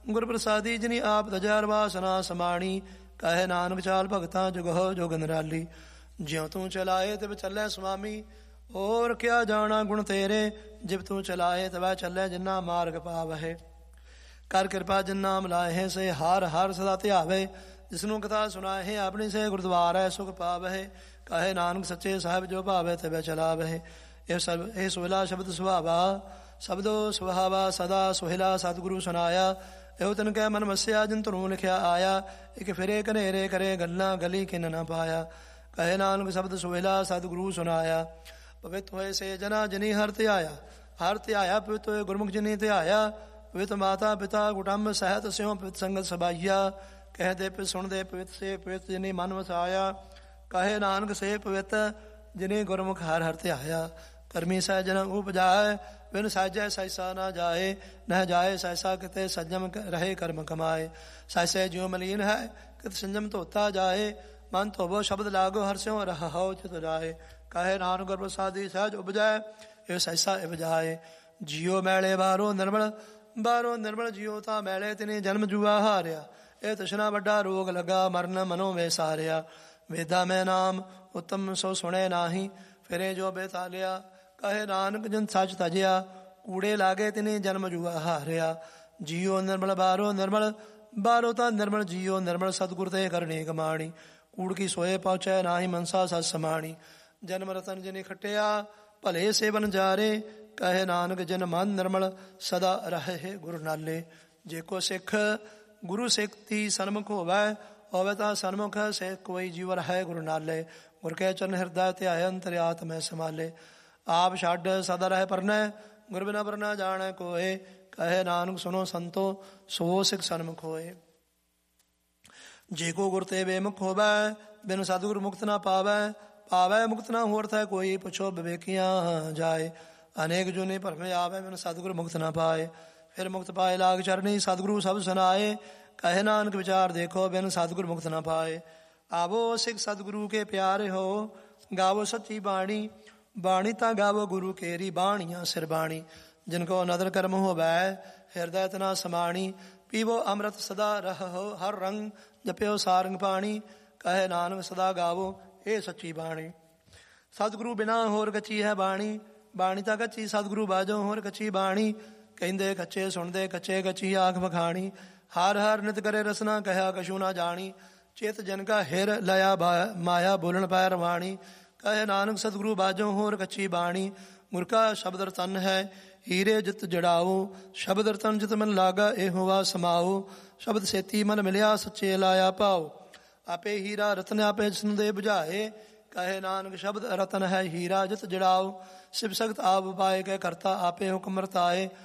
ਗੁਰ ਪ੍ਰਸਾਦੀ ਜਿਨੀ ਆਪ ਤਜੈ ਵਾਸਨਾ ਸਮਾਣੀ। ਕਹੇ ਨਾਨਕ ਚਾਲ ਭਗਤਾਂ ਜੁਗਹੁ ਜੁਗ ਨਿਰਾਲੀ। ਜਿਉ ਤੂੰ ਚਲਾਏ ਤਿਵ ਚੱਲੈ ਸੁਆਮੀ, ਹੋਰ ਕਿਆ ਜਾਣਾ ਗੁਣ ਤੇਰੇ। ਜਿਵ ਤੂੰ ਚਲਾਏ ਤਵੈ ਚੱਲੈ ਜਿਨਾ ਮਾਰਗ ਪਾਵਹਿ। ਕਰ ਕਿਰਪਾ ਜਿਨ ਨਾਮ ਲਾਹੇ ਸੇ ਹਰ ਹਰ ਸਦਾ ਧਿਆਵੇ। ਜਿਸਨੂੰ ਕਥਾ ਸੁਣਾਹੇ ਆਪਣੀ ਸੇ ਗੁਰਦੁਆਰਾ ਸੁਖ ਪਾਵਹਿ। ਕਹੇ ਨਾਨਕ ਸੱਚੇ ਸਾਹਿਬ ਜੋ ਭਾਵੇ ਤਿਵੈ ਚਲਾਵਹਿ। ਇਹ ਸੋਹਿਲਾ ਸ਼ਬਦ ਸੁਭਾਵਾ, ਸ਼ਬਦੋ ਸੁਹਾਵਾ ਸਦਾ ਸੋਹਿਲਾ ਸਤਿਗੁਰੂ ਸੁਨਾਇਆ। ਇਹੋ ਤਨ ਕੈ ਮਨ ਵਸਿਆ ਜਿਨ ਧਰੋਂ ਲਿਖਿਆ ਆਇਆ। ਇੱਕ ਫਿਰੇ ਘਨੇਰੇ ਕਰੇ ਗੱਲਾਂ ਗਲੀ ਕਿਨ ਨਾ ਪਾਇਆ। ਕਹੇ ਨਾਨਕ ਸ਼ਬਦ ਸੋਹਿਲਾ ਸਤਿਗੁਰੂ ਸੁਨਾਇਆ। ਪਵਿੱਤ ਹੋਏ ਸੇ ਜਨਾ ਜਿਨੀ ਹਰ ਧਿਆਇਆ। ਹਰ ਧਿਆਇਆ ਪਵਿੱਤ ਹੋਏ ਗੁਰਮੁਖ ਜਿਨੀ ਧਿਆਇਆ। ਪਵਿੱਤ ਮਾਤਾ ਪਿਤਾ ਕੁਟੰਬ ਸਹਿਤ ਸਿਉ ਪਵਿੱਤ ਸੰਗਤ ਸਬਾਈਆ। ਕਹਿਦੇ ਪਿ ਸੁਣਦੇ ਪਵਿੱਤ ਸੇ ਪਵਿੱਤ ਜਿਨੀ ਮਨ ਵਸਾਇਆ। ਕਹੇ ਨਾਨਕ ਸੇ ਪਵਿੱਤ ਜਿਨੀ ਗੁਰਮੁਖ ਹਰ ਹਰ ਧਿਆਇਆ। ਕਰਮੀ ਸਹਿਜਨ ਉਪਜਾਏ ਬਿਨ ਸਾਜੈ ਸੈਸਾ ਨਾ ਜਾਏ। ਨਹ ਜਾਏ ਸੈਸਾ ਕਿਤੇ ਸੰਜਮ ਰਹੇ ਕਰਮ ਕਮਾਏ। ਸੈਸੇ ਜਿਉ ਮਲੀਨ ਹੈ ਕਿਤ ਸੰਜਮ ਧੋਤਾ ਜਾਏ। ਮਨ ਧੋਵੋ ਸ਼ਬਦ ਲਾਗੋ ਹਰ ਸਿਉ ਰਹੋ ਚਿਤ ਜਾਏ। ਕਹੇ ਨਾਨਕ ਗੁਰ ਪ੍ਰਸਾਦੀ ਸਹਿਜ ਉਪਜੈ ਇਹ ਸੈਸਾ ਉਪਜਾਏ। ਜਿਉ ਮੈਲੇ ਬਾਹਰੋਂ ਨਿਰਮਲ, ਬਾਹਰੋਂ ਨਿਰਮਲ ਜਿਉ ਤਾਂ ਮੈਲੇ ਤਿਨੇ ਜਨਮ ਜੂਆ ਹਾਰਿਆ। ਇਹ ਤ੍ਰਿਸ਼ਨਾ ਵੱਡਾ ਰੋਗ ਲੱਗਾ ਮਰਨ ਮਨੋਂ ਵੇ ਸਾਰਿਆ। ਵੇਦਾ ਮੈਂ ਨਾਮ ਉਤਮ ਸੋ ਸੁਣੇ ਨਾਹੀ, ਫਿਰੇ ਜੋ ਬੇਤਾਲਿਆ। ਕਹੇ ਨਾਨਕ ਜਨ ਸੱਚ ਤਜਿਆ, ਕੂੜੇ ਲਾਗੇ ਤਿਨੇ ਜਨਮ ਜੂਆ ਹਾਰਿਆ। ਜਿਉ ਨਿਰਮਲ ਬਾਹਰੋਂ ਨਿਰਮਲ, ਬਾਹਰੋਂ ਤਾਂ ਨਿਰਮਲ ਜਿਉ ਨਿਰਮਲ। ਸਤਿਗੁਰ ਤੇ ਕਰਨੀ ਕਮਾਣੀ, ਕੂੜ ਕੀ ਸੋਏ ਪਹੁੰਚੈ ਨਾਹੀ ਮਨਸਾ ਸਤ ਸਮਾਣੀ। ਜਨਮ ਰਤਨ ਜਿਨੇ ਖਟਿਆ ਭਲੇ ਸੇਵਨ ਜਾਰੇ। ਕਹੇ ਨਾਨਕ ਜਨ ਮਨ ਨਿਰਮਲ ਸਦਾ ਰਹੇ ਗੁਰੂ ਨਾਲੇ। ਜੇ ਕੋ ਸਿੱਖ ਗੁਰੂ ਸਿੱਖ ਤੀ ਸਨਮੁਖ ਹੋਵੈ, ਹੋਵੇ ਤਾਂ ਸਨਮੁਖ ਸੇ ਕੋਈ ਜੀਵ ਰਹੇ ਗੁਰੂ ਨਾਲੇ। ਗੁਰ ਕੈ ਚਰਨ ਹਿਰਦੈ ਧਿਆਇ ਅੰਤਰ ਆਤਮੈ ਸਮਾਲੇ। ਆਪ ਛੱਡ ਸਦਾ ਰਹਿ ਪਰਨੈ, ਗੁਰ ਬਿਨਾ ਪਰਨਾ ਜਾਣੈ ਕੋਏ। ਕਹੇ ਨਾਨਕ ਸੁਨੋ ਸੰਤੋ ਸੋ ਸਿੱਖ ਸਨਮੁਖ ਹੋਏ। ਜੇ ਕੋ ਗੁਰ ਤੇ ਬੇਮੁਖ ਹੋਵੈ, ਬਿਨ ਸਤਿਗੁਰ ਮੁਕਤ ਨਾ ਪਾਵੈ। ਪਾਵੈ ਮੁਕਤ ਨਾ ਹੋਰ ਥੈ ਕੋਈ, ਪੁੱਛੋ ਵਿਵੇਕੀਆਂ ਜਾਏ। ਅਨੇਕ ਜੁਨੀ ਭਰਮੇ ਆਵੈ, ਬਿਨ ਸਤਿਗੁਰ ਮੁਕਤ ਨਾ ਪਾਏ। ਫਿਰ ਮੁਕਤ ਪਾਏ ਲਾਗ ਚਰਨੀ, ਸਤਿਗੁਰੂ ਸਭ ਸੁਨਾਏ। ਕਹੇ ਨਾਨਕ ਵਿਚਾਰ ਦੇਖੋ, ਬਿਨ ਸਤਿਗੁਰ ਮੁਕਤ ਨਾ ਪਾਏ। ਆਵੋ ਸਿੱਖ ਸਤਿਗੁਰੂ ਕੇ ਪਿਆਰੇ ਹੋ, ਗਾਵੋ ਸੱਚੀ ਬਾਣੀ। ਬਾਣੀ ਤਾਂ ਗਾਵੋ ਗੁਰੂ ਕੇਰੀ, ਬਾਣੀਆਂ ਸਿਰ ਬਾਣੀ। ਜਿਨ ਕੋ ਨਦਰ ਕਰਮ ਹੋਵੈ, ਹਿਰਦੈ ਤਨਾ ਸਮਾਣੀ। ਪੀਵੋ ਅੰਮ੍ਰਿਤ ਸਦਾ ਰਹੋ ਹਰ ਰੰਗ, ਜਪਿਓ ਸਾਰੰਗ ਪਾਣੀ। ਕਹੇ ਨਾਨਕ ਸਦਾ ਗਾਵੋ ਇਹ ਸੱਚੀ ਬਾਣੀ। ਸਤਿਗੁਰੂ ਬਿਨਾ ਹੋਰ ਕੱਚੀ ਹੈ ਬਾਣੀ, ਬਾਣੀ ਤਾਂ ਕੱਚੀ ਸਤਿਗੁਰੂ ਬਾਝੋਂ ਹੋਰ ਕੱਚੀ ਬਾਣੀ। ਕਹਿੰਦੇ ਕੱਚੇ ਸੁਣਦੇ ਕੱਚੇ ਕੱਚੀ ਆਖ ਵਖਾਣੀ। ਹਰ ਹਰ ਨਿਤ ਕਰੇ ਰਸਨਾ ਕਹਿਆ ਕਛੂ ਨਾ ਜਾਣੀ। ਚਿਤ ਜਨ ਕਾ ਹਿਰ ਲਿਆ ਮਾਇਆ ਬੋਲਣ ਪੈ ਰਵਾਣੀ। ਕਹੇ ਨਾਨਕ ਸਤਿਗੁਰੂ ਬਾਝੋਂ ਹੋਰ ਕੱਚੀ ਬਾਣੀ। ਗੁਰ ਕਾ ਸ਼ਬਦ ਰਤਨ ਹੈ ਹੀਰੇ ਜਿਤ ਜੜਾਓ। ਸ਼ਬਦ ਰਤਨ ਜਿਤ ਮਨ ਲਾਗਾ ਇਹੋ ਵਾ ਸਮਾਓ। ਸ਼ਬਦ ਸੇਤੀ ਮਨ ਮਿਲਿਆ ਸੱਚੇ ਲਾਇਆ ਭਾਓ। ਆਪੇ ਹੀਰਾ ਰਤਨ ਆਪੇ ਜਿਸਨ ਦੇ ਬੁਝਾਏ। ਕਹੇ ਨਾਨਕ ਸ਼ਬਦ ਰਤਨ ਹੈ ਹੀਰਾ ਜਿਤ ਜੜਾਓ। ਸਿਵ ਸਖਤ ਆਪ ਪਾਏ ਕੇ ਕਰਤਾ ਆਪੇ ਹੁਕਮ ਰਤਾਏ।